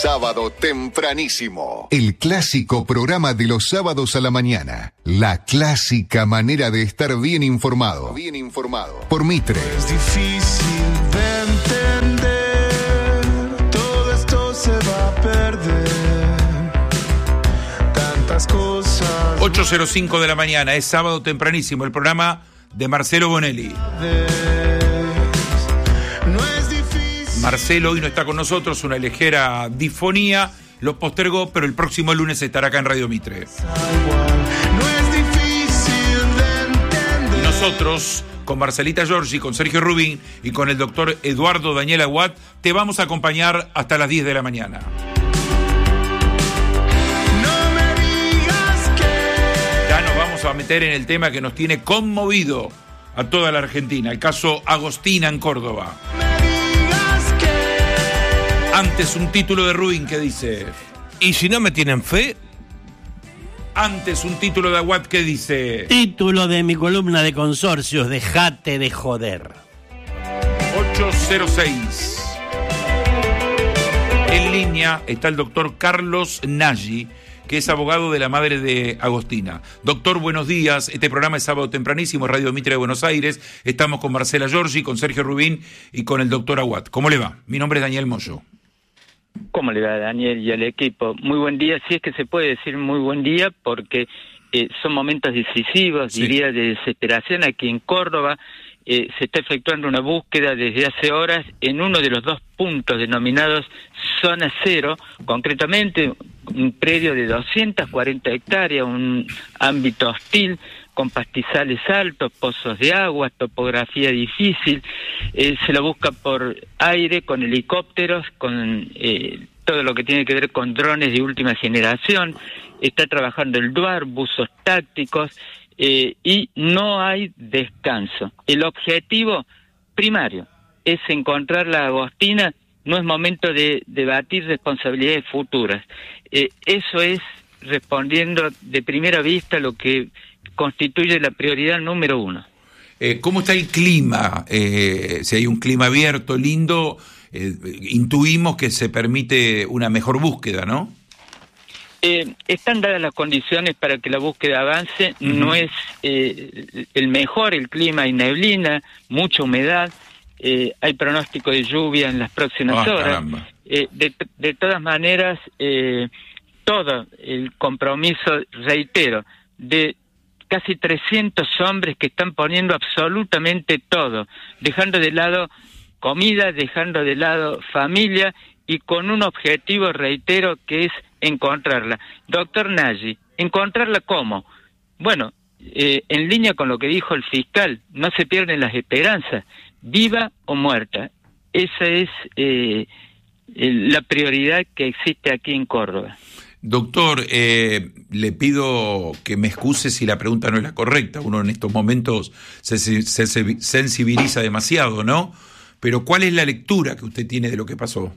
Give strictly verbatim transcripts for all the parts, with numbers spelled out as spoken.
Sábado Tempranísimo. El clásico programa de los sábados a la mañana. La clásica manera de estar bien informado. Bien informado. Por Mitre. Es difícil de entender. Todo esto se va a perder. Tantas cosas. ocho cero cinco de la mañana. Es Sábado Tempranísimo. El programa de Marcelo Bonelli. Marcelo hoy no está con nosotros, una ligera disfonía, lo postergó, pero el próximo lunes estará acá en Radio Mitre. Y nosotros, con Marcelita Giorgi, con Sergio Rubín y con el doctor Eduardo Daniel Aguad, te vamos a acompañar hasta las diez de la mañana. Ya nos vamos a meter en el tema que nos tiene conmovido a toda la Argentina, el caso Agostina en Córdoba. Antes un título de Rubin que dice... ¿Y si no me tienen fe? Antes un título de Aguad que dice... Título de mi columna de consorcios, dejate de joder. ocho cero seis. En línea está el doctor Carlos Nagy, que es abogado de la madre de Agostina. Doctor, buenos días. Este programa es Sábado Tempranísimo, Radio Mitre de Buenos Aires. Estamos con Marcela Giorgi, con Sergio Rubín y con el doctor Aguad. ¿Cómo le va? Mi nombre es Daniel Moyo. ¿Cómo le va, Daniel, y al equipo? Muy buen día, si es que se puede decir muy buen día, porque eh, son momentos decisivos, sí. Diría, de desesperación. Aquí en Córdoba eh, se está efectuando una búsqueda desde hace horas en uno de los dos puntos denominados Zona Cero, concretamente un predio de doscientas cuarenta hectáreas, un ámbito hostil, con pastizales altos, pozos de agua, topografía difícil. Eh, se lo busca por aire, con helicópteros, con eh, todo lo que tiene que ver con drones de última generación. Está trabajando el DUAR, buzos tácticos, eh, y no hay descanso. El objetivo primario es encontrar la Agostina. No es momento de debatir responsabilidades futuras. Eh, eso es, respondiendo de primera vista, lo que constituye la prioridad número uno. Eh, ¿Cómo está el clima? Eh, si hay un clima abierto, lindo, eh, intuimos que se permite una mejor búsqueda, ¿no? Eh, están dadas las condiciones para que la búsqueda avance. Uh-huh. No es eh, el mejor el clima, hay neblina, mucha humedad, eh, hay pronóstico de lluvia en las próximas oh, horas. Eh, de, de todas maneras, eh, todo el compromiso, reitero, de casi trescientos hombres que están poniendo absolutamente todo, dejando de lado comida, dejando de lado familia y con un objetivo, reitero, que es encontrarla. Doctor Nagy, ¿encontrarla cómo? Bueno, eh, en línea con lo que dijo el fiscal, no se pierden las esperanzas, viva o muerta. Esa es eh, la prioridad que existe aquí en Córdoba. Doctor, eh, le pido que me excuse si la pregunta no es la correcta. Uno en estos momentos se, se, se sensibiliza demasiado, ¿no? Pero ¿cuál es la lectura que usted tiene de lo que pasó?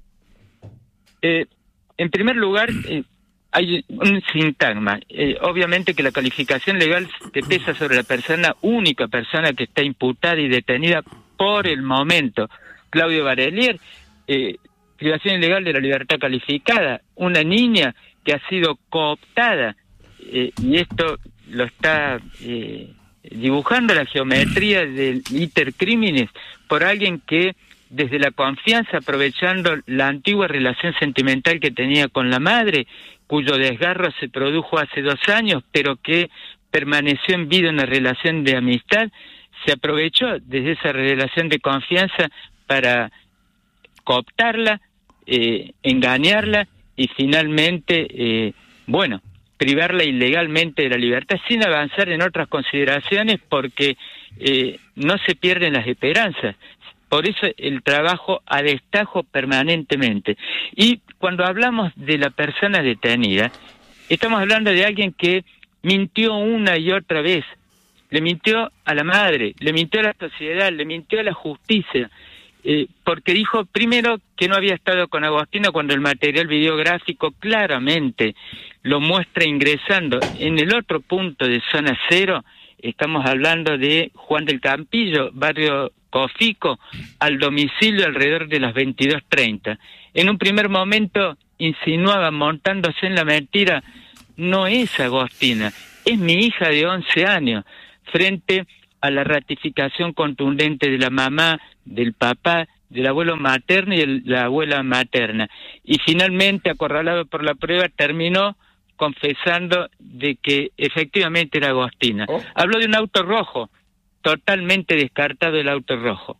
Eh, en primer lugar, eh, hay un sintagma. Eh, obviamente que la calificación legal te pesa sobre la persona, única persona que está imputada y detenida por el momento. Claudio Barelier, eh, privación ilegal de la libertad calificada, una niña que ha sido cooptada, eh, y esto lo está eh, dibujando la geometría del iter criminis por alguien que desde la confianza, aprovechando la antigua relación sentimental que tenía con la madre, cuyo desgarro se produjo hace dos años, pero que permaneció en vida una relación de amistad, se aprovechó desde esa relación de confianza para cooptarla, Eh, engañarla y finalmente, eh, bueno, privarla ilegalmente de la libertad sin avanzar en otras consideraciones porque eh, no se pierden las esperanzas. Por eso el trabajo a destajo permanentemente. Y cuando hablamos de la persona detenida, estamos hablando de alguien que mintió una y otra vez. Le mintió a la madre, le mintió a la sociedad, le mintió a la justicia. Eh, porque dijo primero que no había estado con Agostina cuando el material videográfico claramente lo muestra ingresando en el otro punto de Zona Cero. Estamos hablando de Juan del Campillo, barrio Cofico, al domicilio alrededor de las veintidós treinta. En un primer momento insinuaba, montándose en la mentira, no es Agostina, es mi hija de once años, frente a la ratificación contundente de la mamá, del papá, del abuelo materno y de la abuela materna. Y finalmente, acorralado por la prueba, terminó confesando de que efectivamente era Agostina. Oh. Habló de un auto rojo, totalmente descartado el auto rojo.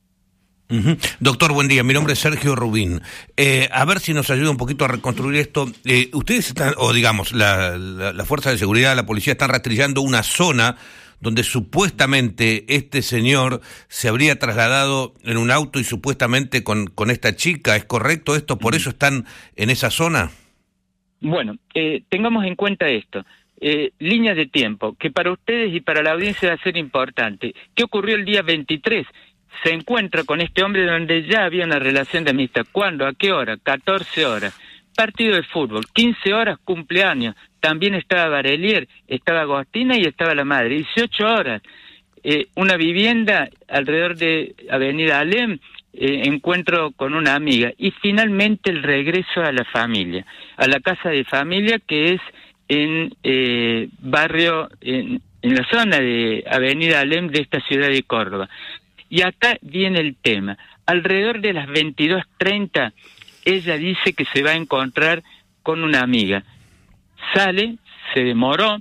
Uh-huh. Doctor, buen día. Mi nombre es Sergio Rubín. Eh, a ver si nos ayuda un poquito a reconstruir esto. Eh, ustedes están, o digamos, la, la, la fuerza de seguridad, la policía, están rastrillando una zona donde supuestamente este señor se habría trasladado en un auto y supuestamente con, con esta chica. ¿Es correcto esto? ¿Por eso están en esa zona? Bueno, eh, tengamos en cuenta esto. Eh, línea de tiempo, que para ustedes y para la audiencia va a ser importante. ¿Qué ocurrió el día veintitrés? Se encuentra con este hombre donde ya había una relación de amistad. ¿Cuándo? ¿A qué hora? catorce horas. Partido de fútbol. quince horas, cumpleaños. También estaba Barelier, estaba Agostina y estaba la madre. dieciocho horas. Eh, una vivienda alrededor de Avenida Alem, eh, encuentro con una amiga. Y finalmente el regreso a la familia, a la casa de familia que es en eh, barrio, en, en la zona de Avenida Alem de esta ciudad de Córdoba. Y acá viene el tema. Alrededor de las veintidós treinta, ella dice que se va a encontrar con una amiga. Sale, se demoró,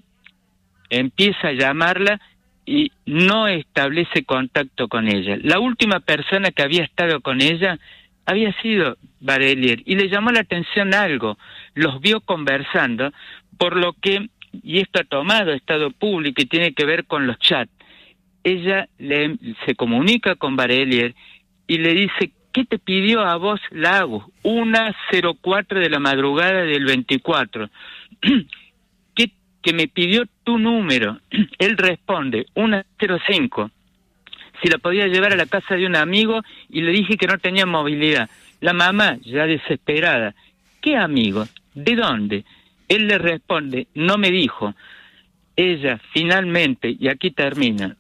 empieza a llamarla y no establece contacto con ella. La última persona que había estado con ella había sido Barelier y le llamó la atención algo. Los vio conversando, por lo que, y esto ha tomado estado público y tiene que ver con los chats, ella le, se comunica con Barelier y le dice, ¿qué te pidió a vos la Agus? una cero cuatro de la madrugada del veinticuatro. ¿Qué, que me pidió tu número? Él responde, una cero cinco. Si la podía llevar a la casa de un amigo y le dije que no tenía movilidad. La mamá, ya desesperada, ¿qué amigo? ¿De dónde? Él le responde, no me dijo. Ella finalmente, y aquí termina,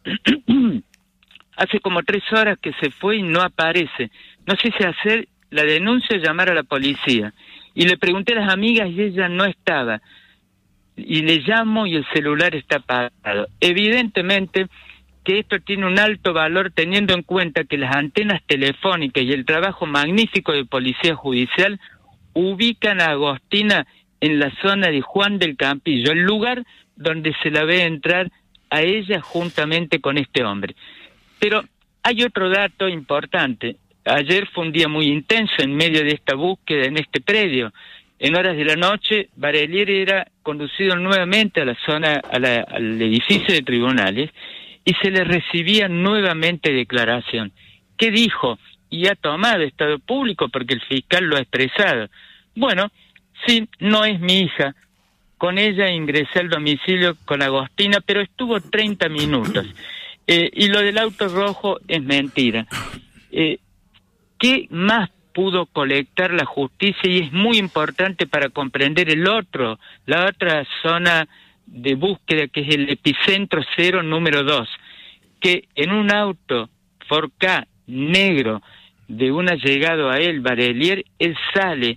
hace como tres horas que se fue y no aparece. No sé si hacer la denuncia o llamar a la policía. Y le pregunté a las amigas y ella no estaba. Y le llamo y el celular está apagado. Evidentemente que esto tiene un alto valor teniendo en cuenta que las antenas telefónicas y el trabajo magnífico de policía judicial ubican a Agostina en la zona de Juan del Campillo, el lugar donde se la ve entrar a ella juntamente con este hombre. Pero hay otro dato importante. Ayer fue un día muy intenso en medio de esta búsqueda en este predio. En horas de la noche, Barelier era conducido nuevamente a la zona, a la, al edificio de tribunales, y se le recibía nuevamente declaración. ¿Qué dijo? Y ha tomado estado público porque el fiscal lo ha expresado. Bueno, sí, no es mi hija. Con ella ingresé al domicilio con Agostina, pero estuvo treinta minutos. Eh, y lo del auto rojo es mentira. Eh, ¿Qué más pudo colectar la justicia? Y es muy importante para comprender el otro, la otra zona de búsqueda, que es el epicentro cero número dos, que en un auto Ford Ka negro de un allegado a él, Barelier, él sale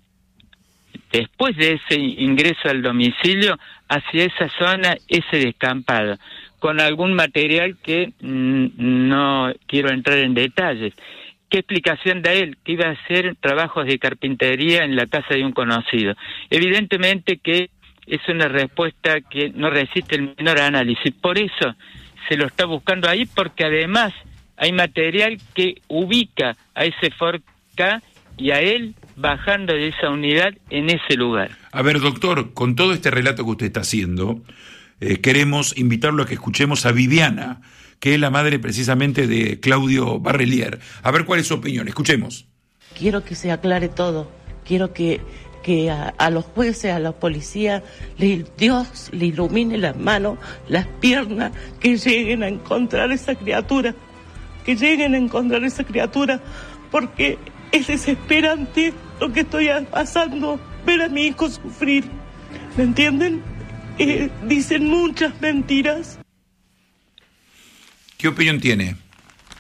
después de ese ingreso al domicilio hacia esa zona, ese descampado, con algún material que mm, no quiero entrar en detalles. ¿Qué explicación da él? Que iba a hacer trabajos de carpintería en la casa de un conocido. Evidentemente que es una respuesta que no resiste el menor análisis. Por eso se lo está buscando ahí, porque además hay material que ubica a ese Ford Ka y a él bajando de esa unidad en ese lugar. A ver, doctor, con todo este relato que usted está haciendo, eh, queremos invitarlo a que escuchemos a Viviana, que es la madre precisamente de Claudio Barelier. A ver cuál es su opinión, escuchemos. Quiero que se aclare todo, quiero que, que a, a los jueces, a la policía, le, Dios le ilumine las manos, las piernas, que lleguen a encontrar esa criatura, que lleguen a encontrar esa criatura, porque es desesperante lo que estoy pasando, ver a mi hijo sufrir, ¿me entienden? Eh, dicen muchas mentiras. ¿Qué opinión tiene?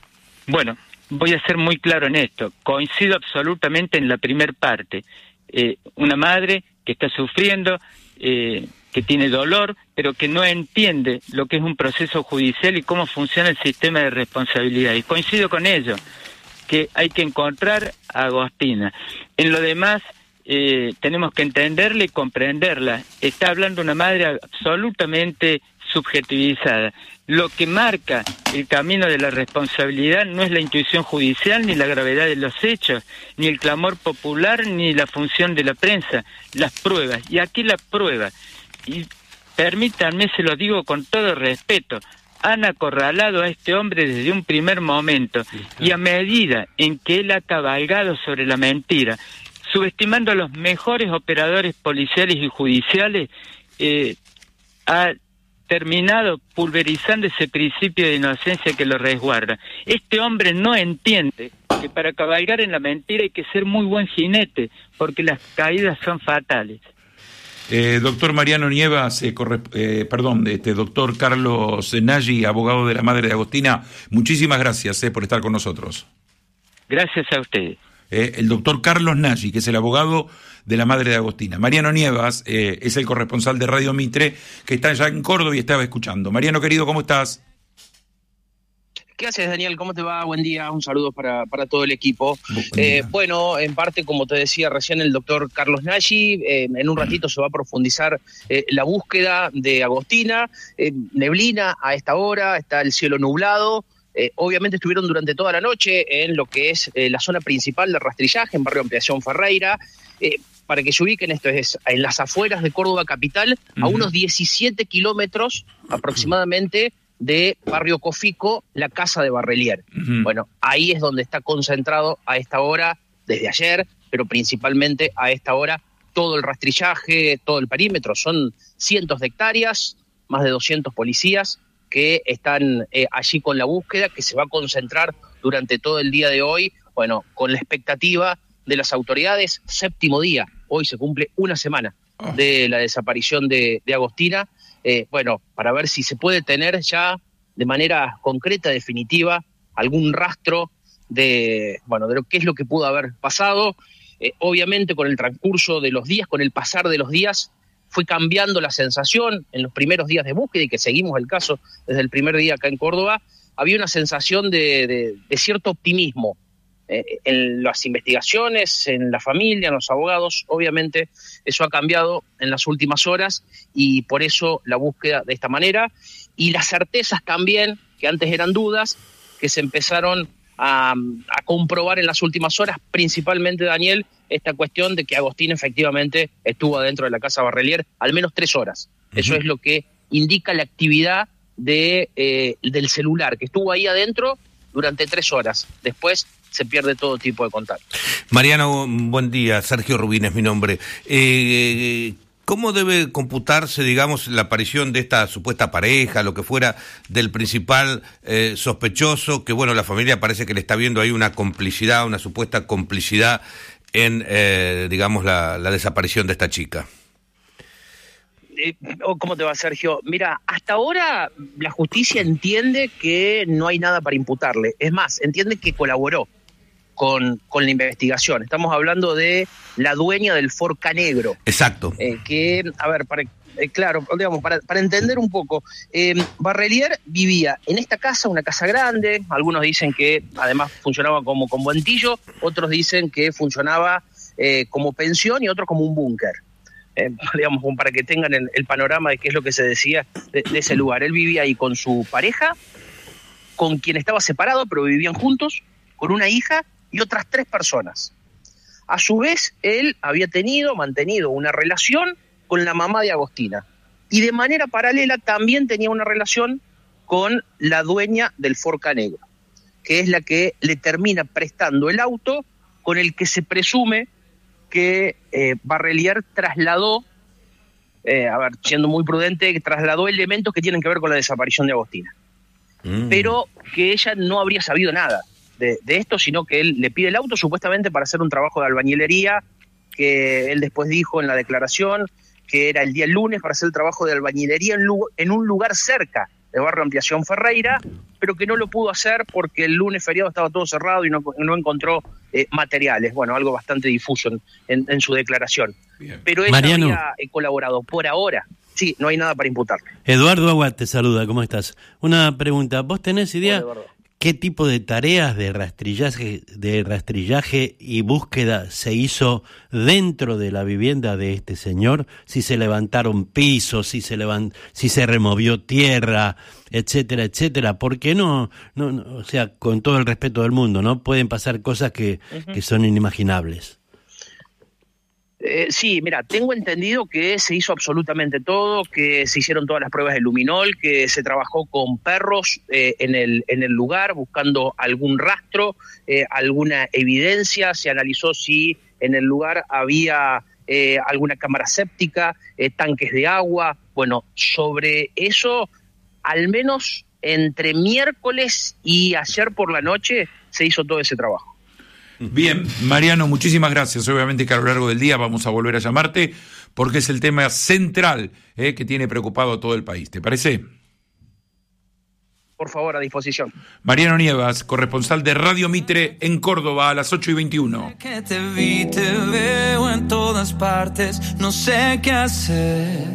Bueno, voy a ser muy claro en esto. Coincido absolutamente en la primer parte. Eh, una madre que está sufriendo, eh, que tiene dolor, pero que no entiende lo que es un proceso judicial y cómo funciona el sistema de responsabilidad. Y coincido con ello, que hay que encontrar a Agostina. En lo demás, eh, tenemos que entenderla y comprenderla. Está hablando una madre absolutamente subjetivizada. Lo que marca el camino de la responsabilidad no es la intuición judicial, ni la gravedad de los hechos, ni el clamor popular, ni la función de la prensa, las pruebas. Y aquí la prueba, y permítanme, se lo digo con todo respeto, han acorralado a este hombre desde un primer momento, y a medida en que él ha cabalgado sobre la mentira, subestimando a los mejores operadores policiales y judiciales, eh, ha terminado pulverizando ese principio de inocencia que lo resguarda. Este hombre no entiende que para cabalgar en la mentira hay que ser muy buen jinete, porque las caídas son fatales. Eh, doctor Mariano Nievas, eh, corre, eh, perdón, este doctor Carlos Nagy, abogado de la madre de Agostina, muchísimas gracias eh, por estar con nosotros. Gracias a ustedes. Eh, el doctor Carlos Nagy, que es el abogado de la madre de Agostina. Mariano Nievas eh, es el corresponsal de Radio Mitre, que está ya en Córdoba y estaba escuchando. Mariano, querido, ¿cómo estás? ¿Qué haces, Daniel? ¿Cómo te va? Buen día, un saludo para, para todo el equipo. Eh, bueno, en parte, como te decía recién el doctor Carlos Nagy, eh, en un ratito se va a profundizar eh, la búsqueda de Agostina. Eh, neblina a esta hora, está el cielo nublado. Eh, obviamente estuvieron durante toda la noche en lo que es eh, la zona principal de rastrillaje, en barrio Ampliación Ferreira. Eh, para que se ubiquen, esto es en las afueras de Córdoba capital, uh-huh. a unos diecisiete kilómetros aproximadamente de Barrio Cofico, la casa de Barrelier. Uh-huh. Bueno, ahí es donde está concentrado a esta hora, desde ayer, pero principalmente a esta hora, todo el rastrillaje, todo el perímetro. Son cientos de hectáreas, más de doscientos policías que están eh, allí con la búsqueda, que se va a concentrar durante todo el día de hoy, bueno, con la expectativa de las autoridades. Séptimo día, hoy se cumple una semana de la desaparición de, de Agostina. Eh, bueno, para ver si se puede tener ya de manera concreta, definitiva, algún rastro de, bueno, de lo que es lo que pudo haber pasado. Eh, obviamente con el transcurso de los días, con el pasar de los días, fue cambiando la sensación. En los primeros días de búsqueda, y que seguimos el caso desde el primer día acá en Córdoba, había una sensación de, de, de cierto optimismo eh, en las investigaciones, en la familia, en los abogados. Obviamente eso ha cambiado en las últimas horas, y por eso la búsqueda de esta manera, y las certezas también, que antes eran dudas, que se empezaron a, a comprobar en las últimas horas, principalmente, Daniel, esta cuestión de que Agostina efectivamente estuvo adentro de la casa Barrelier al menos tres horas. Uh-huh. Eso es lo que indica la actividad de eh, del celular, que estuvo ahí adentro durante tres horas. Después se pierde todo tipo de contacto. Mariano, buen día. Sergio Rubín es mi nombre. Eh, ¿Cómo debe computarse, digamos, la aparición de esta supuesta pareja, lo que fuera, del principal eh, sospechoso, que, bueno, la familia parece que le está viendo ahí una complicidad, una supuesta complicidad en, eh, digamos, la, la desaparición de esta chica? Eh, ¿Cómo te va, Sergio? Mira, hasta ahora la justicia entiende que no hay nada para imputarle. Es más, entiende que colaboró con, con la investigación. Estamos hablando de la dueña del Forca Negro. Exacto. Eh, que, a ver, para, eh, claro, digamos, para, para entender un poco, eh, Barrelier vivía en esta casa, una casa grande. Algunos dicen que además funcionaba como conventillo, otros dicen que funcionaba eh, como pensión y otros como un búnker. Eh, digamos, para que tengan el, el panorama de qué es lo que se decía de, de ese lugar. Él vivía ahí con su pareja, con quien estaba separado, pero vivían juntos, con una hija y otras tres personas. A su vez, él había tenido, mantenido una relación con la mamá de Agostina, y de manera paralela también tenía una relación con la dueña del Forca Negro, que es la que le termina prestando el auto con el que se presume que eh, Barrelier trasladó, eh, a ver, siendo muy prudente, que trasladó elementos que tienen que ver con la desaparición de Agostina. Mm. Pero que ella no habría sabido nada de, de esto, sino que él le pide el auto supuestamente para hacer un trabajo de albañilería, que él después dijo en la declaración que era el día lunes para hacer el trabajo de albañilería en, en un lugar cerca de Barrio Ampliación Ferreira, pero que no lo pudo hacer porque el lunes feriado estaba todo cerrado y no, no encontró eh, materiales. Bueno, algo bastante difuso en, en, en su declaración. Bien. Pero ella Mariano. había eh, colaborado. Por ahora, sí, no hay nada para imputarle. Eduardo Aguad te saluda, ¿cómo estás? Una pregunta, ¿vos tenés idea Hola, qué tipo de tareas de rastrillaje, de rastrillaje y búsqueda se hizo dentro de la vivienda de este señor? Si se levantaron pisos, si se levant, si se removió tierra, etcétera, etcétera. ¿Por qué no, no, no? O sea, con todo el respeto del mundo, ¿no? Pueden pasar cosas que, uh-huh. que son inimaginables. Eh, sí, mira, tengo entendido que se hizo absolutamente todo, que se hicieron todas las pruebas de luminol, que se trabajó con perros eh, en el en el lugar buscando algún rastro, eh, alguna evidencia, se analizó si en el lugar había eh, alguna cámara séptica, eh, tanques de agua. Bueno, sobre eso, al menos entre miércoles y ayer por la noche se hizo todo ese trabajo. Bien, Mariano, muchísimas gracias. Obviamente que a lo largo del día vamos a volver a llamarte porque es el tema central eh, que tiene preocupado a todo el país. ¿Te parece? Por favor, a disposición. Mariano Nievas, corresponsal de Radio Mitre en Córdoba a las ocho y veintiuno. Que te vi, te veo en todas partes, no sé qué hacer.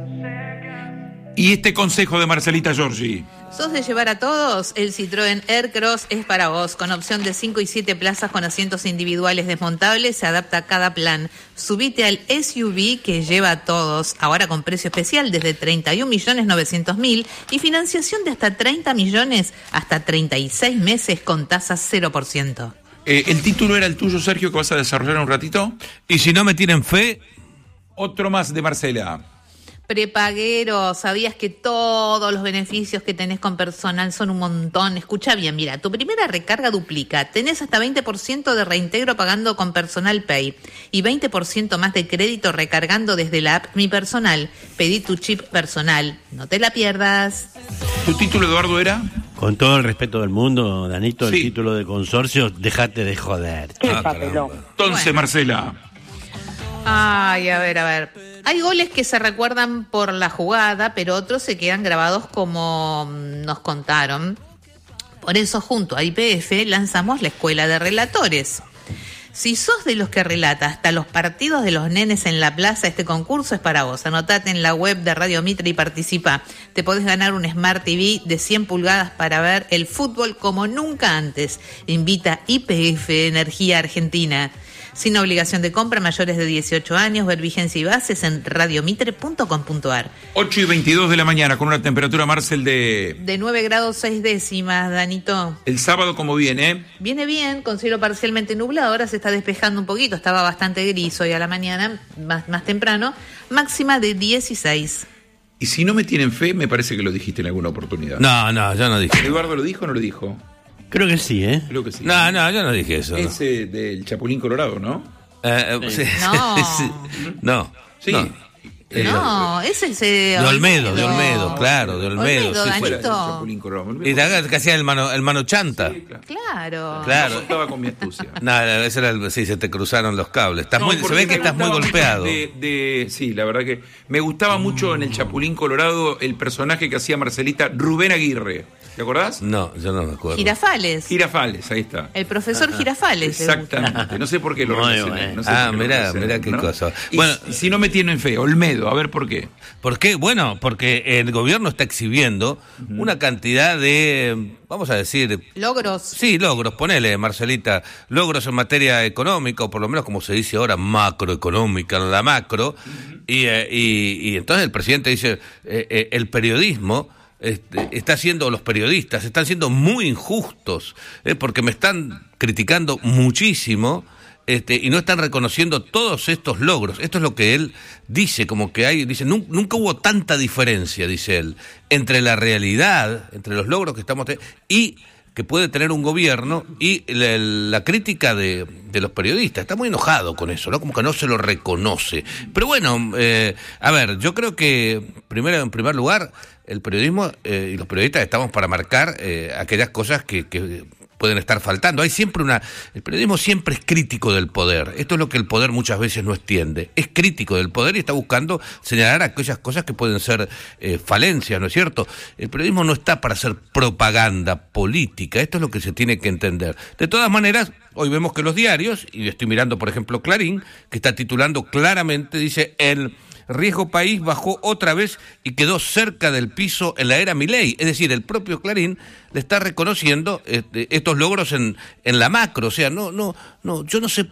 Y este consejo de Marcelita Giorgi. ¿Sos de llevar a todos? El Citroën Aircross es para vos. Con opción de cinco y siete plazas con asientos individuales desmontables, se adapta a cada plan. Subite al S U V que lleva a todos. Ahora con precio especial desde treinta y un millones novecientos mil y financiación de hasta treinta millones hasta treinta y seis meses con tasa cero por ciento. Eh, ¿El título era el tuyo, Sergio, que vas a desarrollar un ratito? Y si no me tienen fe... Otro más de Marcela. Prepaguero, ¿sabías que todos los beneficios que tenés con personal son un montón? Escucha bien, mira, tu primera recarga duplica. Tenés hasta veinte por ciento de reintegro pagando con Personal Pay y veinte por ciento más de crédito recargando desde la app Mi Personal. Pedí tu chip personal, no te la pierdas. ¿Tu título, Eduardo, era? Con todo el respeto del mundo, Danito, sí. El título de consorcio, déjate de joder. Qué Ah, papelón. Entonces, bueno. Marcela. Ay, a ver, a ver. Hay goles que se recuerdan por la jugada, pero otros se quedan grabados como nos contaron. Por eso, junto a Y P F, lanzamos la Escuela de Relatores. Si sos de los que relata hasta los partidos de los nenes en la plaza, este concurso es para vos. Anotate en la web de Radio Mitre y participa. Te podés ganar un Smart T V de cien pulgadas para ver el fútbol como nunca antes. Invita Y P F Energía Argentina. Sin obligación de compra, mayores de dieciocho años, ver vigencia y bases en radiomitre punto com punto ar. ocho y veintidós de la mañana, con una temperatura, Marcel, de... De nueve grados seis décimas, Danito. El sábado, ¿cómo viene? Eh? Viene bien, con cielo parcialmente nublado, ahora se está despejando un poquito, estaba bastante gris hoy a la mañana, más, más temprano, máxima de dieciséis. Y si no me tienen fe, me parece que lo dijiste en alguna oportunidad. No, no, yo no dije. ¿Eduardo lo dijo o no lo dijo? Creo que sí, ¿eh? Creo que sí. No, no, yo no dije eso. Ese no. Del Chapulín Colorado, ¿no? Eh, sí. No. Sí. No. Sí. No. Eh, no, ese es de Olmedo. De Olmedo, claro, de Olmedo. Olmedo, sí, Danito. Chapulín Colorado. Y te que hacía el mano, el mano chanta. Sí, claro. Claro. Claro. No estaba con mi astucia. No, ese era el, sí, se te cruzaron los cables. Estás No, muy, se ve que estás muy golpeado. De, de, sí, la verdad que me gustaba mucho en el Chapulín Colorado el personaje que hacía Marcelita, Rubén Aguirre. ¿Te acordás? No, yo no me acuerdo. Girafales. Girafales, ahí está. El profesor ah, Girafales. Exactamente. No sé por qué lo relacioné. No sé ah, por qué mirá, lo relacioné, mirá qué ¿no? cosa. Y bueno, si no me tienen fe, Olmedo, a ver por qué. ¿Por qué? Bueno, porque el gobierno está exhibiendo uh-huh. una cantidad de, vamos a decir... Logros. Sí, logros, ponele, Marcelita, logros en materia económica, o por lo menos como se dice ahora, macroeconómica, la macro, uh-huh. y, eh, y, y entonces el presidente dice, eh, eh, el periodismo... Este, está haciendo, los periodistas están siendo muy injustos, eh, porque me están criticando muchísimo este, y no están reconociendo todos estos logros. Esto es lo que él dice, como que hay, dice, nunca, nunca hubo tanta diferencia, dice él, entre la realidad, entre los logros que estamos teniendo y que puede tener un gobierno y la, la crítica de, de los periodistas. Está muy enojado con eso, ¿no? Como que no se lo reconoce. Pero bueno, eh, a ver, yo creo que primero, en primer lugar, el periodismo eh, y los periodistas estamos para marcar eh, aquellas cosas que, que pueden estar faltando. Hay siempre una... El periodismo siempre es crítico del poder. Esto es lo que el poder muchas veces no extiende. Es crítico del poder y está buscando señalar aquellas cosas que pueden ser eh, falencias, ¿no es cierto? El periodismo no está para hacer propaganda política. Esto es lo que se tiene que entender. De todas maneras, hoy vemos que los diarios, y estoy mirando, por ejemplo, Clarín, que está titulando claramente, dice, el riesgo país bajó otra vez y quedó cerca del piso en la era Milei. Es decir, el propio Clarín le está reconociendo este, estos logros en, en la macro. O sea, no, no, no, yo no sé